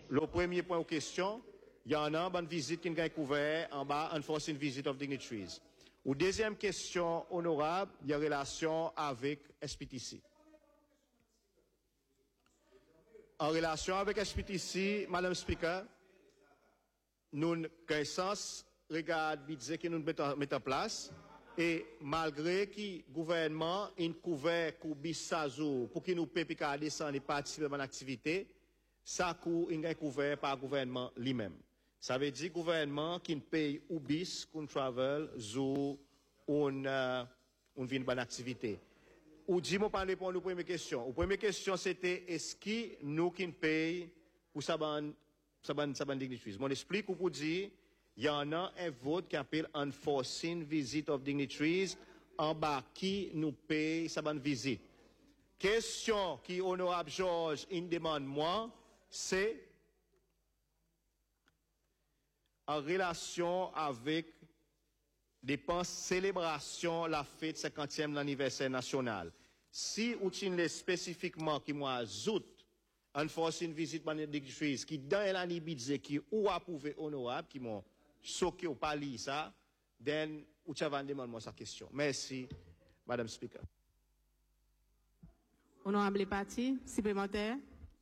Le premier point aux questions, il y en a une visite qui a couvert en bas, Enforcing Visit of Dignitaries. Ou deuxième question honorable, il y a relation avec SPTC. En relation avec SPTC, Madame Speaker, nous avons sens regarde budget que nous mettons en place et malgré que le gouvernement a couvert pour qu'il nous paye à descendre et participer à l'activité, ça est couvert par le gouvernement lui-même. Ça veut dire que le gouvernement qui paye ou bis, qu'on travel, ou une bonne activité. Ou dis-moi pas répondre aux premières questions. La première question c'était est-ce que nous qui payons pour ça dignitaries. Mon explique pour dire il y en a un vote qui appelle Enforcing Visit of Dignitaries en bas qui nous paye sa visite. Question qui honorable Georges demande moi c'est en relation avec dépenses célébration la fête 50e de l'anniversaire national. Si vous tenez spécifiquement qui moi zout Enforcing Visit of Dignitaries qui dans l'année budget qui ou approuvé honorable qui m'ont soké ou pas li ça, then ou tu vas demander moi sa question. Merci Madame Speaker. Honorable parti supplémentaire.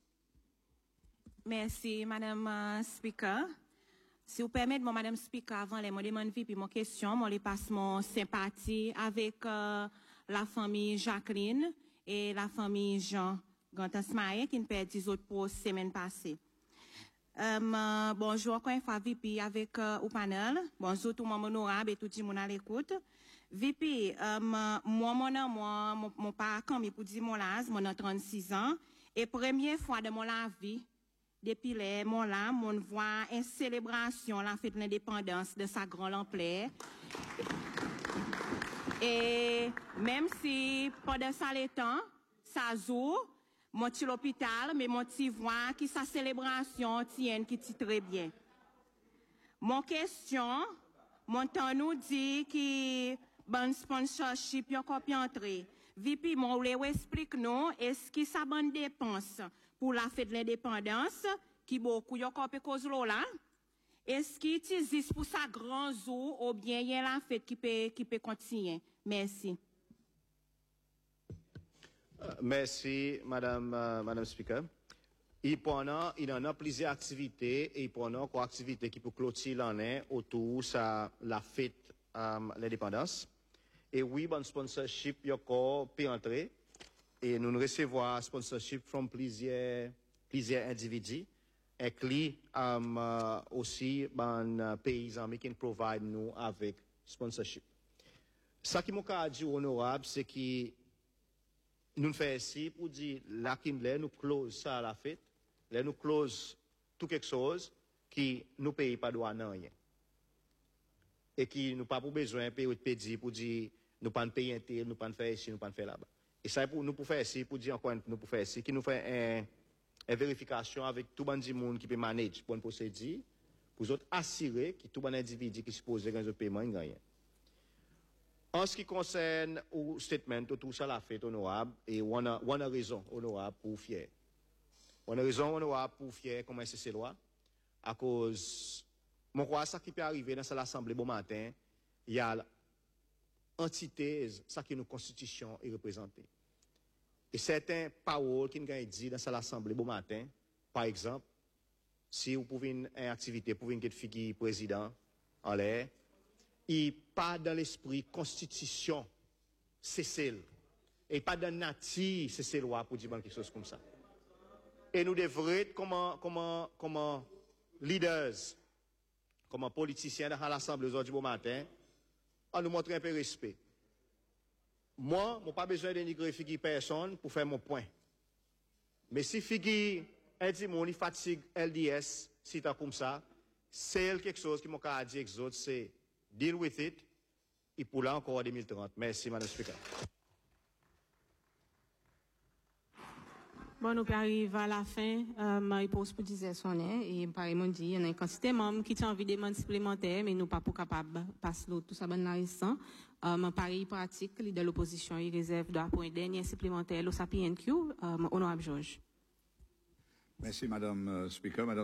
Merci Madame Speaker. Si vous permettez, Madame Speaker, avant les demande puis mon question, moi les passe mon sympathie avec la famille Jacqueline et la famille Jean Gantasmaye qui nous perd 10 autres pour semaine passée. Bonjour, quand fois VP avec au panel. Bonjour tout le monde honorable et tout le monde à l'écoute. VP, mon pas quand pour dire mon âge, mon 36 ans et première fois de mon la vie depuis les mon voit une célébration la fête de l'indépendance de sa grande ampleur. Et même si pendant ça les temps, ça joue mon petit l'hôpital, mais mon petit voix qui sa célébration tienne qui très bien. Mon question, mon temps nous dit qui bon sponsorship yon copie entrée. VP, mon voulez explique nous, est-ce que ça bonne dépense pour la fête de l'indépendance, qui beaucoup yon copie cause là? Est-ce qu'il existe pour sa grand jour, ou bien y a la fête qui peut continuer? Merci. Merci, Madame Speaker. Il y en a plusieurs activités et pendant quoi activités qui peut clôturer l'année autour de la fête l'indépendance. Et oui, bon sponsorship y a encore peut entrer et nous recevons sponsorship from plusieurs individus et aussi bon pays amis qui provide nous avec sponsorship. Ça qui m'a dit honorable c'est que nous faisons ici pour dire, là, nous close ça à la fête, là, nous close tout quelque chose qui nous paye pas droit à rien. Et qui nous pas pour besoin de payer pour dire, nous pas payer un tel, nous pas faire ici, nous pas faire là-bas. Et ça, pour nous, pour faire ici, pour dire encore, nous pour faire ici, qui nous fait une vérification avec tout le monde qui peut manager pour une procédure, pour autres assurer que tout le individu qui suppose gagner un paiement, il gagne. En ce qui concerne le statement, tout ça l'a fait honorable et on a raison honorable pour fier. On a raison honorable pour fier comment c'est loi à cause mon crois ça qui peut arriver dans l'assemblée bon matin, il y a antithèse ça qui nos constitution est représentée. Et certains paroles qui nous dit dans l'assemblée bon matin, par exemple, si vous pouvez une activité pour une figure président en l'air et pas dans l'esprit constitution, c'est celle. Et pas dans nature, c'est celle loi pour dire quelque chose comme ça. Et nous devrions être comment leaders, comme politiciens dans l'Assemblée aujourd'hui bon matin, à nous montrer un peu de respect. Moi, je n'ai pas besoin de dénigrer figure personne pour faire mon point. Mais si figure, elle dit, mon fatigue LDS, si t'as comme ça, c'est quelque chose qui m'a dit aux autres, c'est deal with it, et pour là encore en 2030. Merci, Madame Speaker. Bon, nous arrivons à la fin. Il pose pour dire son nom, et pareil, mon dit, il y a une quantité de membres qui ont envie de demander supplémentaires, mais nous pas pour capable de passer l'autre, tout ça, ben, là, récent. Pareil, pratique, de l'opposition, il réserve pour un dernier supplémentaire, le SAPNQ, honorable Georges. Merci, Madame Speaker. Madame